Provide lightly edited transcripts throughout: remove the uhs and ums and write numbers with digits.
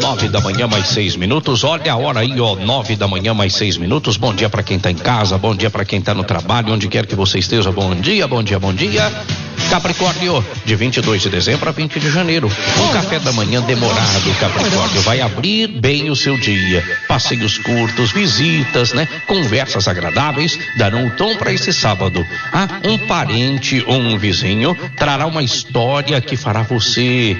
9 da manhã mais 6 minutos. Olha a hora aí, 9 da manhã mais 6 minutos. Bom dia para quem tá em casa, bom dia para quem tá no trabalho, onde quer que você esteja. Bom dia, bom dia, bom dia. Capricórnio, de 22 de dezembro a 20 de janeiro. Um café da manhã demorado, Capricórnio. Vai abrir bem o seu dia. Passeios curtos, visitas, né? Conversas agradáveis darão o tom para esse sábado. Um parente ou um vizinho trará uma história que fará você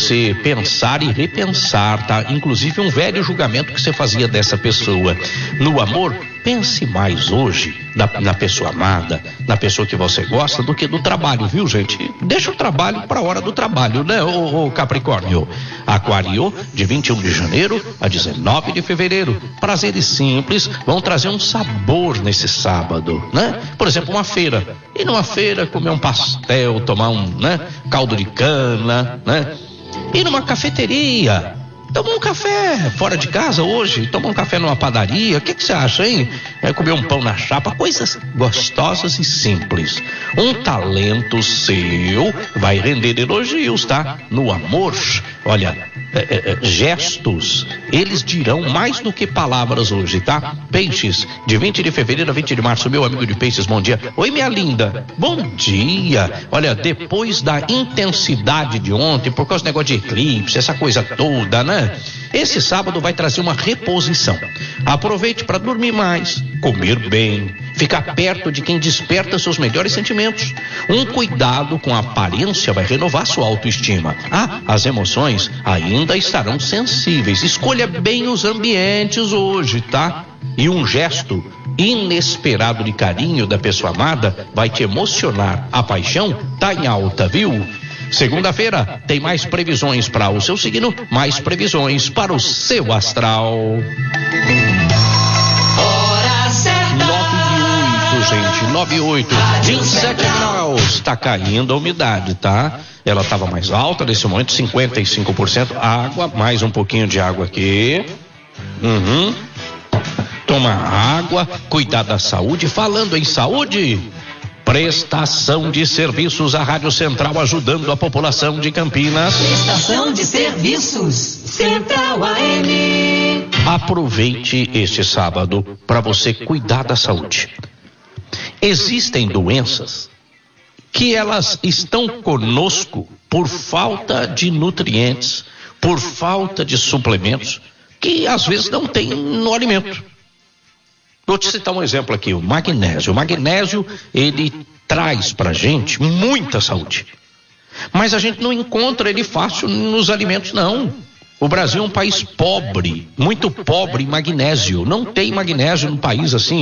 pensar e repensar, tá? Inclusive um velho julgamento que você fazia dessa pessoa. No amor, pense mais hoje na pessoa amada, na pessoa que você gosta, do que do trabalho, viu, gente? Deixa o trabalho para a hora do trabalho, né, ô Capricórnio? Aquário, de 21 de janeiro a 19 de fevereiro. Prazeres simples vão trazer um sabor nesse sábado, né? Por exemplo, uma feira. Ir numa feira, comer um pastel, tomar caldo de cana, né? Ir numa cafeteria, tomar um café fora de casa hoje, tomar um café numa padaria, o que você acha, hein? Comer um pão na chapa, coisas gostosas e simples. Um talento seu vai render elogios, tá? No amor, olha, gestos, eles dirão mais do que palavras hoje, tá? Peixes, de 20 de fevereiro a 20 de março, meu amigo de Peixes, bom dia. Oi, minha linda, bom dia. Olha, depois da intensidade de ontem, por causa do negócio de eclipse, essa coisa toda, né? Esse sábado vai trazer uma reposição. Aproveite para dormir mais, comer bem, ficar perto de quem desperta seus melhores sentimentos. Um cuidado com a aparência vai renovar sua autoestima. As emoções ainda estarão sensíveis. Escolha bem os ambientes hoje, tá? E um gesto inesperado de carinho da pessoa amada vai te emocionar. A paixão tá em alta, viu? Segunda-feira tem mais previsões para o seu signo, mais previsões para o seu astral. Hora certa. 9:08, 27 graus. Tá caindo a umidade, tá? Ela estava mais alta nesse momento, 55%. Água, mais um pouquinho de água aqui. Toma água, cuidar da saúde. Falando em saúde, prestação de serviços, a Rádio Central ajudando a população de Campinas. Prestação de serviços, Central AM. Aproveite este sábado para você cuidar da saúde. Existem doenças que elas estão conosco por falta de nutrientes, por falta de suplementos, que às vezes não tem no alimento. Vou te citar um exemplo aqui, o magnésio. O magnésio, ele traz pra gente muita saúde. Mas a gente não encontra ele fácil nos alimentos, não. O Brasil é um país pobre, muito pobre em magnésio. Não tem magnésio no país assim,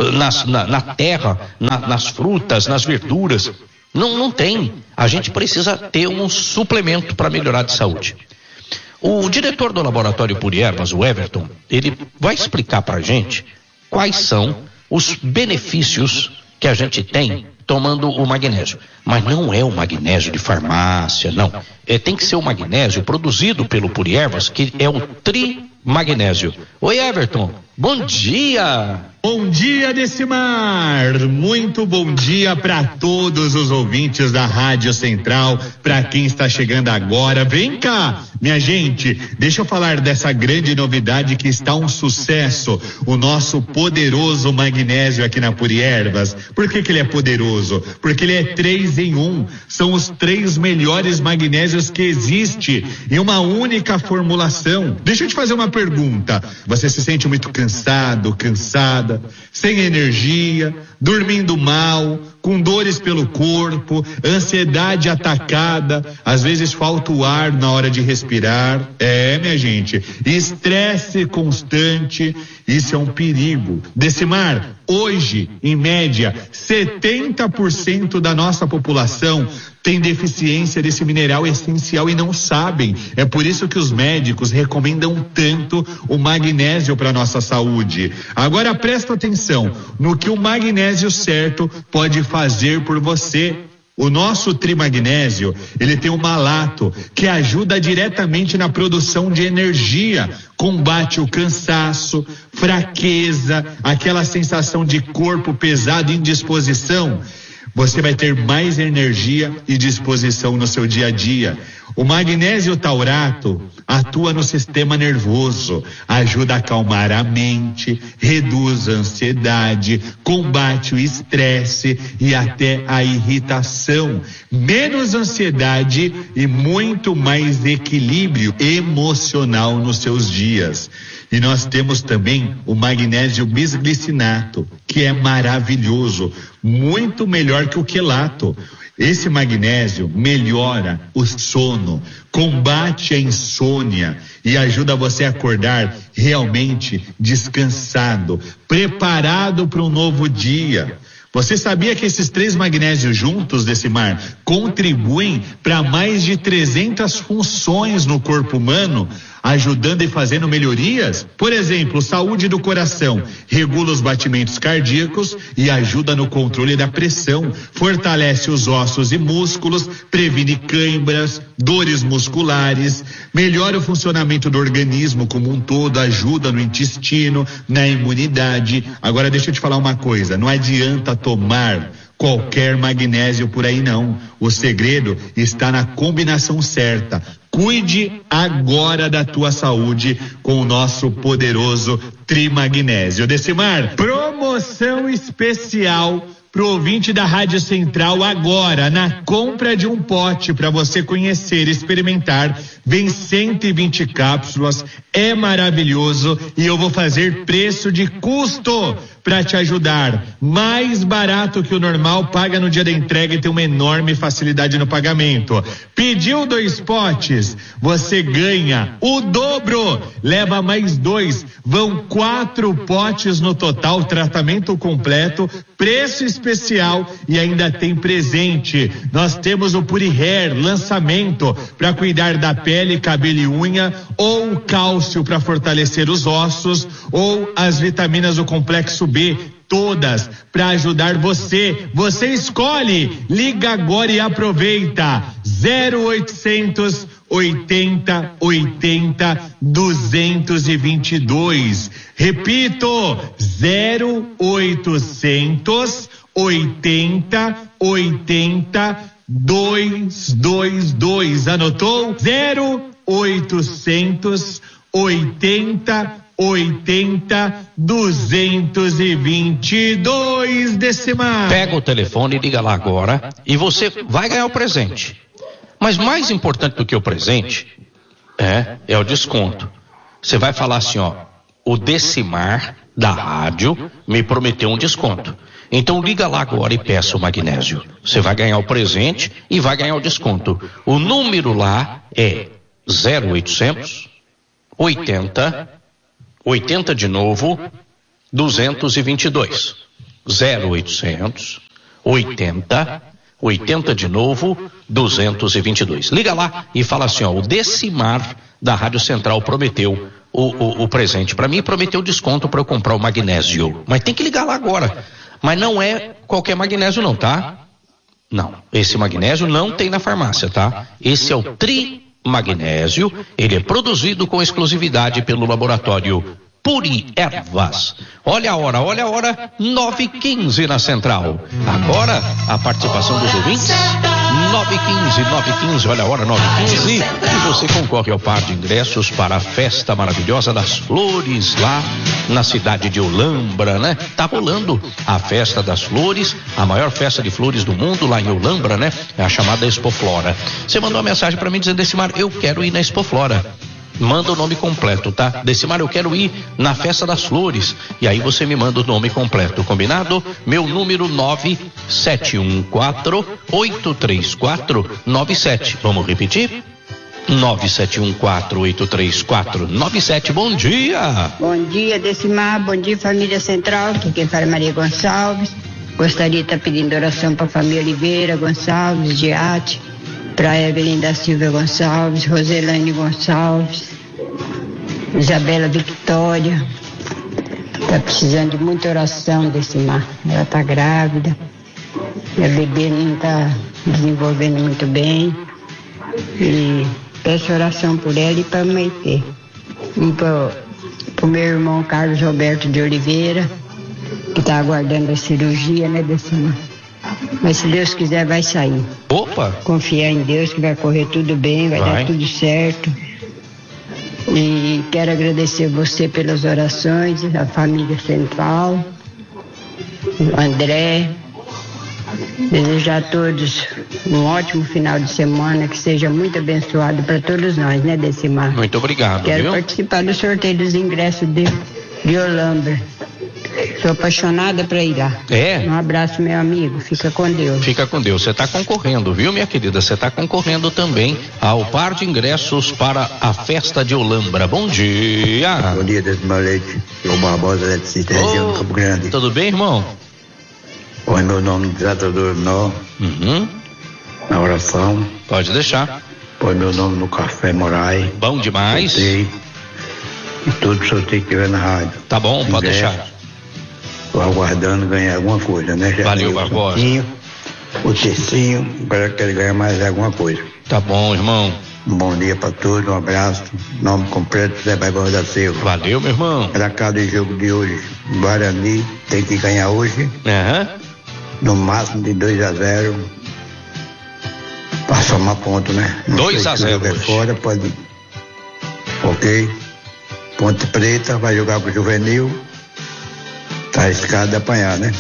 na terra, nas frutas, nas verduras. Não tem. A gente precisa ter um suplemento para melhorar de saúde. O diretor do Laboratório Puriervas, o Everton, ele vai explicar pra gente quais são os benefícios que a gente tem tomando o magnésio. Mas não é o magnésio de farmácia, não. Tem que ser o magnésio produzido pelo Puriervas, que é o trimagnésio. Oi, Everton, bom dia! Bom dia, Decimar! Muito bom dia para todos os ouvintes da Rádio Central, para quem está chegando agora. Vem cá, minha gente, deixa eu falar dessa grande novidade que está um sucesso, o nosso poderoso magnésio aqui na Puriervas. Por que ele é poderoso? Porque ele é 3 em 1. São os 3 melhores magnésios que existe em uma única formulação. Deixa eu te fazer uma pergunta. Você se sente muito cansado, cansada, sem energia, dormindo mal, com dores pelo corpo, ansiedade atacada, às vezes falta o ar na hora de respirar? Minha gente, estresse constante, isso é um perigo. Decimar, hoje, em média, 70% da nossa população tem deficiência desse mineral essencial e não sabem. É por isso que os médicos recomendam tanto o magnésio para nossa saúde. Agora presta atenção no que o magnésio certo pode fazer por você. O nosso trimagnésio, ele tem um malato que ajuda diretamente na produção de energia, combate o cansaço, fraqueza, aquela sensação de corpo pesado e indisposição. você vai ter mais energia e disposição no seu dia a dia. O magnésio taurato atua no sistema nervoso, ajuda a acalmar a mente, reduz a ansiedade, combate o estresse e até a irritação, menos ansiedade e muito mais equilíbrio emocional nos seus dias. E nós temos também o magnésio bisglicinato, que é maravilhoso, muito melhor que o quelato. Esse magnésio melhora o sono, combate a insônia e ajuda você a acordar realmente descansado, preparado para um novo dia. Você sabia que esses 3 magnésios juntos, Decimar, contribuem para mais de 300 funções no corpo humano, ajudando e fazendo melhorias? Por exemplo, saúde do coração, regula os batimentos cardíacos e ajuda no controle da pressão, fortalece os ossos e músculos, previne câimbras, dores musculares, melhora o funcionamento do organismo como um todo, ajuda no intestino, na imunidade. Agora deixa eu te falar uma coisa, não adianta tomar qualquer magnésio por aí não. O segredo está na combinação certa. Cuide agora da tua saúde com o nosso poderoso Trimagnésio. Decimar, promoção especial pro ouvinte da Rádio Central agora, na compra de um pote para você conhecer, experimentar, vem 120 cápsulas, é maravilhoso e eu vou fazer preço de custo para te ajudar, mais barato que o normal, paga no dia da entrega e tem uma enorme facilidade no pagamento. Pediu 2 potes, você ganha o dobro, leva mais 2, vão 4 potes no total, tratamento completo, preço especial e ainda tem presente. Nós temos o Puri Hair, lançamento para cuidar da pele, cabelo e unha, ou o cálcio para fortalecer os ossos, ou as vitaminas do complexo B, todas para ajudar você. Você escolhe, liga agora e aproveita. 0800 80 80 222. Repito, 0800 80 80 222. Anotou? 0800 80 80 222. Decimar. Pega o telefone e liga lá agora e você vai ganhar o presente. Mas mais importante do que o presente é o desconto. Você vai falar assim, ó, o Decimar da rádio me prometeu um desconto. Então liga lá agora e peça o magnésio. Você vai ganhar o presente e vai ganhar o desconto. O número lá é 0800 80 80 de novo 222. 0800 80 80 de novo 222. Liga lá e fala assim, ó, o Decimar da Rádio Central prometeu o presente para mim, prometeu desconto para eu comprar o magnésio. Mas tem que ligar lá agora. Mas não é qualquer magnésio não, tá? Não, esse magnésio não tem na farmácia, tá? Esse é o Trimagnésio, ele é produzido com exclusividade pelo laboratório Puri Ervas. Olha a hora, 9h15 na Central. Agora, a participação dos ouvintes, 9h15, olha a hora, 9h15. E você concorre ao par de ingressos para a festa maravilhosa das flores lá na cidade de Olambra, né? Tá rolando a festa das flores, a maior festa de flores do mundo lá em Olambra, né? É a chamada Expoflora. Você mandou uma mensagem para mim dizendo, Decimar, eu quero ir na Expoflora. Manda o nome completo, tá? Decimar, eu quero ir na Festa das Flores. E aí você me manda o nome completo, combinado? Meu número 971483497. Vamos repetir? 971483497. Bom dia! Bom dia, Decimar. Bom dia, família Central. Aqui quem fala é Maria Gonçalves. Gostaria de estar pedindo oração para a família Oliveira Gonçalves, Diate, para Evelyn da Silva Gonçalves, Roselane Gonçalves, Isabela Victória. Está precisando de muita oração, Decimar. Ela está grávida, a bebê não está desenvolvendo muito bem. E peço oração por ela e para o Meitê. E para o meu irmão Carlos Roberto de Oliveira, que está aguardando a cirurgia, né, Decimar? Mas se Deus quiser vai sair. Opa! Confiar em Deus que vai correr tudo bem, vai dar tudo certo. E quero agradecer você pelas orações, a família Central, o André. Desejar a todos um ótimo final de semana, que seja muito abençoado para todos nós, né, Decimar? Muito obrigado. Quero participar do sorteio dos ingressos de Olambra. Sou apaixonada para ir lá. Um abraço, meu amigo. Fica com Deus. Fica com Deus. Você está concorrendo, viu, minha querida? Você está concorrendo também ao par de ingressos para a festa de Olambra. Bom dia. Bom dia, Decimar Leite. João Barbosa, eletricista, região do Campo Grande. Tudo bem, irmão? Põe meu nome de tratador nó na oração. Pode deixar. Põe meu nome no Café Moraes. Bom demais. Sorteio. E todo sorteio que tiver na rádio. Tá bom, pode deixar. Tô aguardando ganhar alguma coisa, né? Já valeu, Barbosa. O tercinho, agora quero ganhar mais alguma coisa. Tá bom, irmão. Um bom dia pra todos, um abraço. Nome completo, Zé Barbosa da Silva. Valeu, meu irmão. Pra cada jogo de hoje, Guarani tem que ganhar hoje. No máximo de 2-0. Pra somar ponto, né? 2-0 hoje. Fora, pode. Ok. Ponte Preta vai jogar com o Juvenil. Tá arriscado de apanhar, né?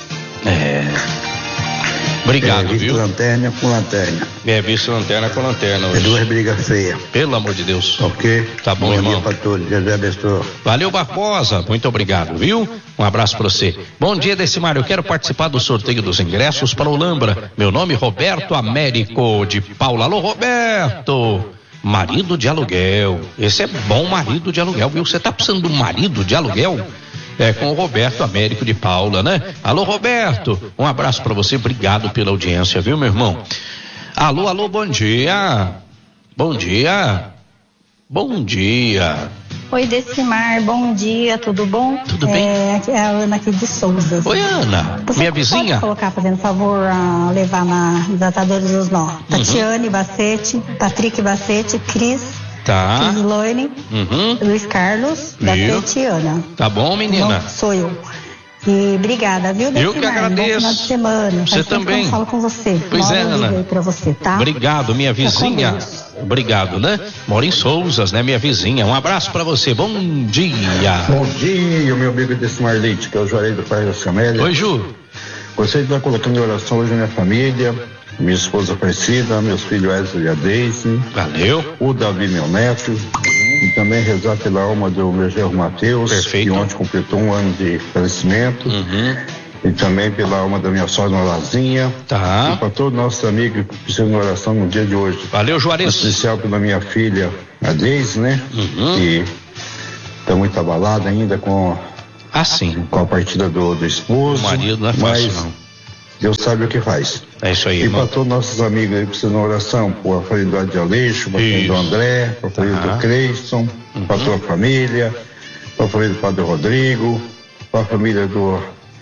Obrigado, viu? Lanterna com lanterna. Vice-lanterna com lanterna hoje. Duas brigas feias. Pelo amor de Deus. Ok? Tá bom, irmão. Bom dia pra todos. Deus abençoe. Valeu, Barbosa. Muito obrigado, viu? Um abraço pra você. Bom dia, Decimar. Eu quero participar do sorteio dos ingressos para Olambra. Meu nome é Roberto Américo de Paula. Alô, Roberto. Marido de aluguel. Esse é bom marido de aluguel, viu? Você tá precisando de um marido de aluguel? Com o Roberto Américo de Paula, né? Alô, Roberto, um abraço pra você, obrigado pela audiência, viu, meu irmão? Alô, bom dia. Bom dia. Bom dia. Oi, Decimar, bom dia, tudo bom? Tudo bem? É a Ana aqui de Souza. Oi, Ana, minha vizinha. Pode colocar, fazendo favor, levar na Tratadores dos Nó. Tatiane Bacete, Patrick Bacete, Cris. Tá. Loine, Luiz Carlos, da Tatiana. Tá bom, menina? Não, sou eu. E obrigada, viu, Decimar? Eu que agradeço. Bom final de semana. Você também. Eu falo com você. Pois é, Ana. Pra você, tá? Obrigado, minha vizinha. Obrigado, né? Mora em Souzas, né, minha vizinha? Um abraço pra você. Bom dia. Bom dia, meu amigo Decimar Leite, que é o Juarez do Parque das Camélias. Oi, Ju. Gostaria de estar colocando em oração hoje a minha família, minha esposa Aparecida, meus filhos Wesley e a Deise. Valeu. O Davi, meu neto. E também rezar pela alma do meu genro Matheus, perfeito, que ontem completou 1 ano de falecimento. E também pela alma da minha sogra Lazinha. Tá. E para todos os nossos amigos que precisam de oração no dia de hoje. Valeu, Juarez. Em especial pela minha filha, a Deise, né? Que está muito abalada ainda com a partida do esposo. O marido não é fácil, mas não. Deus sabe o que faz. É isso aí, e para todos nossos amigos aí que precisam de oração, por a família de Aleixo, para a família do André, para a família do Cleison, para a tua família, para a família do Padre Rodrigo, para a família do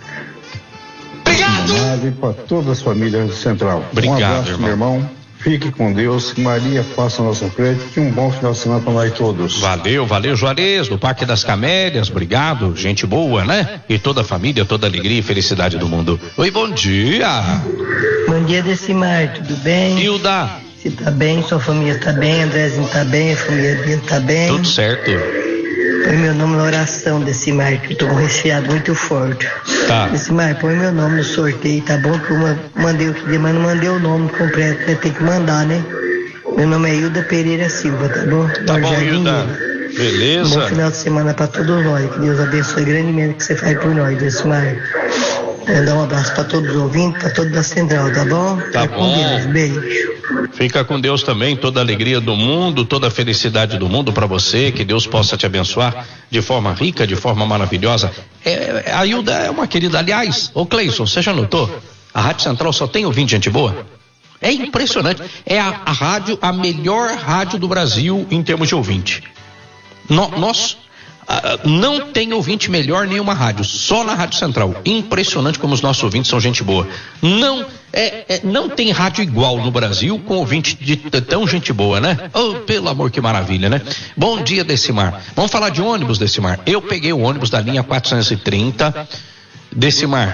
e para todas as famílias do Central. Obrigado, um abraço, meu irmão. Fique com Deus, que Maria faça a nossa frente e um bom final de semana para nós todos. Valeu, Juarez, do Parque das Camélias, obrigado, gente boa, né? E toda a família, toda a alegria e felicidade do mundo. Oi, bom dia. Bom dia, Decimar, tudo bem? Hilda. Você tá bem, sua família tá bem, Andrezinho tá bem, a família dele tá bem. Tudo certo. Põe meu nome na oração, Decimar, que eu tô com um resfriado muito forte. Tá. Decimar, põe meu nome no sorteio, tá bom? Que eu mandei outro dia, mas não mandei o nome completo, né? Tem que mandar, né? Meu nome é Hilda Pereira Silva, tá bom? Tá bom, Hilda. Beleza. Bom final de semana pra todos nós. Que Deus abençoe grandemente o que você faz por nós, Decimar. Mandar um abraço pra todos os ouvintes, pra todos da Central, tá bom? Tá bom. Com Deus, beijo. Fica com Deus também, toda a alegria do mundo, toda a felicidade do mundo para você, que Deus possa te abençoar de forma rica, de forma maravilhosa. A Hilda é uma querida, aliás, ô Cleison, você já notou? A Rádio Central só tem ouvinte gente boa? É impressionante, é a rádio, a melhor rádio do Brasil em termos de ouvinte. Nós não tem ouvinte melhor nenhuma rádio, só na Rádio Central. Impressionante como os nossos ouvintes são gente boa. Não tem rádio igual no Brasil com ouvinte de tão gente boa, né? Oh, pelo amor, que maravilha, né? Bom dia, Decimar. Vamos falar de ônibus, Decimar. Eu peguei o ônibus da linha 430. Decimar,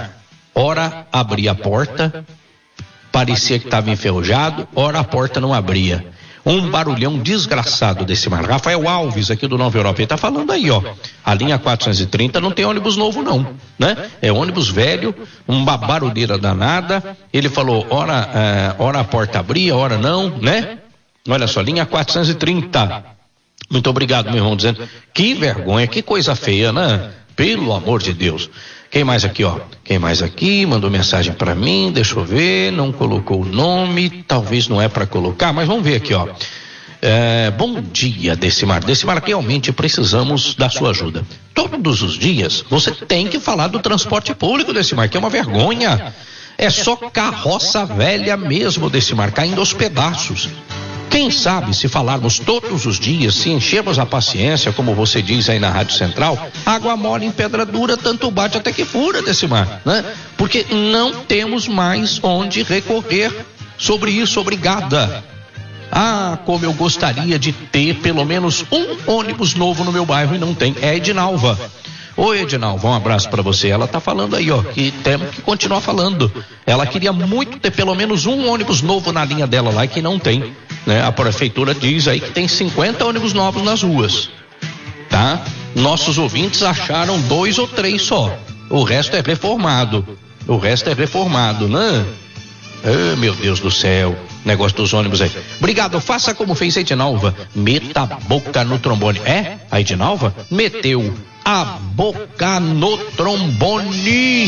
ora abria a porta, parecia que estava enferrujado, ora a porta não abria. Um barulhão desgraçado desse mar. Rafael Alves, aqui do Nova Europa, ele tá falando aí, ó. A linha 430 não tem ônibus novo, não, né? É ônibus velho, uma barulheira danada. Ele falou, ora a porta abria, ora não, né? Olha só, linha 430. Muito obrigado, meu irmão, dizendo, que vergonha, que coisa feia, né? Pelo amor de Deus. Quem mais aqui, ó? Quem mais aqui? Mandou mensagem pra mim, deixa eu ver, não colocou o nome, talvez não é pra colocar, mas vamos ver aqui, ó. Bom dia, Decimar. Decimar, realmente precisamos da sua ajuda. Todos os dias você tem que falar do transporte público, Decimar, que é uma vergonha. É só carroça velha mesmo, Decimar, caindo aos pedaços. Quem sabe, se falarmos todos os dias, se enchermos a paciência, como você diz aí na Rádio Central, água mole em pedra dura, tanto bate até que fura, Decimar, né? Porque não temos mais onde recorrer sobre isso, obrigada. Ah, como eu gostaria de ter pelo menos um ônibus novo no meu bairro e não tem. É a Edinalva. Oi, Edinalva, um abraço pra você. Ela tá falando aí, ó, que temos que continuar falando. Ela queria muito ter pelo menos um ônibus novo na linha dela lá e que não tem, né? A prefeitura diz aí que tem 50 ônibus novos nas ruas, tá? Nossos ouvintes acharam 2 ou 3 só. O resto é reformado. Né? Oh, meu Deus do céu. Negócio dos ônibus aí. Obrigado, faça como fez a Edinalva. Meta a boca no trombone. É? A Edinalva meteu a boca no trombone.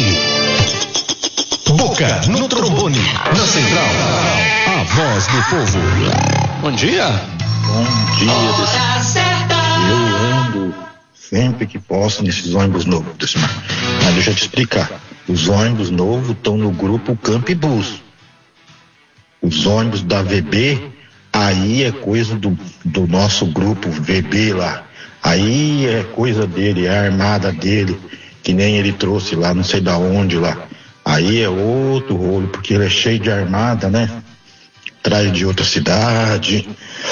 Boca no trombone. Na Central, a voz do povo. Bom dia. Bom dia. Eu ando sempre que posso nesses ônibus novos. Mas deixa eu te explicar. Os ônibus novos estão no grupo Campibus. Os ônibus da VB, aí é coisa do nosso grupo VB lá. Aí é coisa dele, é a armada dele, que nem ele trouxe lá, não sei da onde lá. Aí é outro rolo, porque ele é cheio de armada, né? Traz de outra cidade,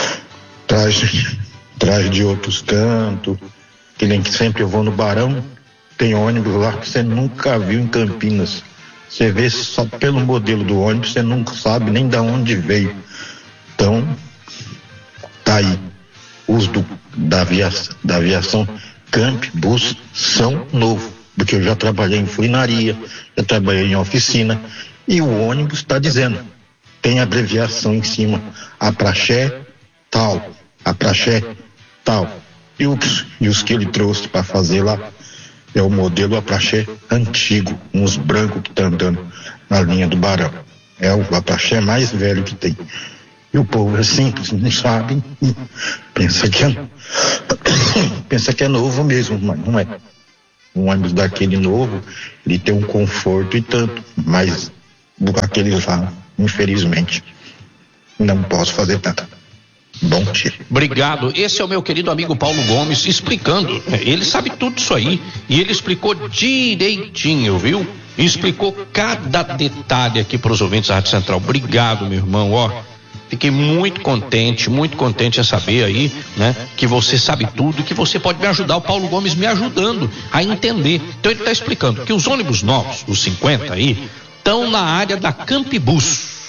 traz de outros cantos. Que nem que sempre eu vou no Barão, tem ônibus lá que você nunca viu em Campinas. Você vê só pelo modelo do ônibus, você nunca sabe nem de onde veio. Então, tá aí. Os da aviação Campibus são novos. Porque eu já trabalhei em furinaria, já trabalhei em oficina. E o ônibus está dizendo, tem abreviação em cima. Apraxé tal, Apraxé tal. E os que ele trouxe para fazer lá, é o modelo Apraxé antigo, uns brancos que tá andando na linha do Barão. É o Apraxé mais velho que tem. E o povo é simples, não sabe, pensa que é novo mesmo, mas não é. Um ônibus daquele novo, ele tem um conforto e tanto, mas aquele lá, infelizmente, não posso fazer tanto. Bom dia. Obrigado. Esse é o meu querido amigo Paulo Gomes explicando. Ele sabe tudo isso aí e ele explicou direitinho, viu? Explicou cada detalhe aqui para os ouvintes da Rádio Central. Obrigado, meu irmão. Ó, fiquei muito contente em saber aí, né? Que você sabe tudo, que você pode me ajudar. O Paulo Gomes me ajudando a entender. Então ele está explicando que os ônibus novos, os 50 aí, estão na área da Campibus,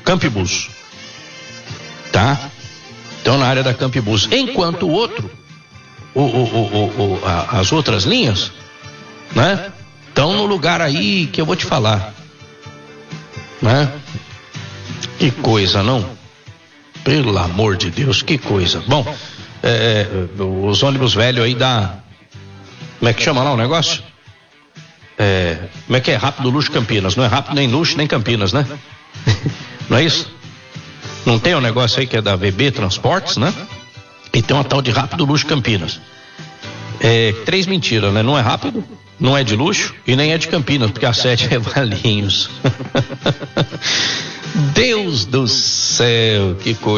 tá? Estão na área da Campibus, enquanto o outro, as outras linhas, né? Estão no lugar aí que eu vou te falar, né? Que coisa, não? Pelo amor de Deus, que coisa. Bom, os ônibus velhos aí da, como é que chama lá o negócio? Como é que é? Rápido Luxo Campinas, não é Rápido nem Luxo nem Campinas, né? Não é isso? Não tem um negócio aí que é da VB Transportes, né? E tem uma tal de Rápido Luxo Campinas. 3 mentiras, né? Não é rápido, não é de luxo e nem é de Campinas, porque a 7 é Valinhos. Deus do céu, que coisa.